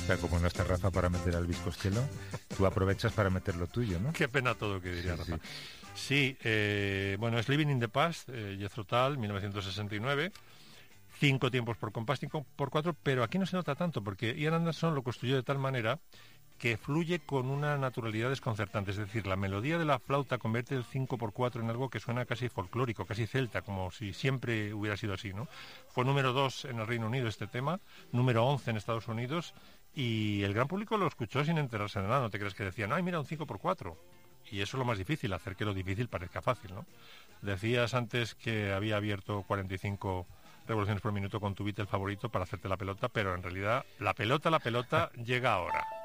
Pero como no está Rafa para meter al bizcochelo, tú aprovechas para meter lo tuyo, ¿no? Qué pena todo, que diría Rafa. Sí. Sí, bueno, es Living in the Past, Jethro Tull, 1969. 5 tiempos por compás, 5 por 4, pero aquí no se nota tanto, porque Ian Anderson lo construyó de tal manera que fluye con una naturalidad desconcertante. Es decir, la melodía de la flauta convierte el 5 por 4 en algo que suena casi folclórico, casi celta, como si siempre hubiera sido así, ¿no? Fue número 2 en el Reino Unido este tema, número 11 en Estados Unidos, y el gran público lo escuchó sin enterarse de nada. No te crees que decían, ay, mira, un 5 por 4. Y eso es lo más difícil, hacer que lo difícil parezca fácil, ¿no? Decías antes que había abierto 45 revoluciones por minuto con tu Beatle favorito para hacerte la pelota, pero en realidad la pelota llega ahora.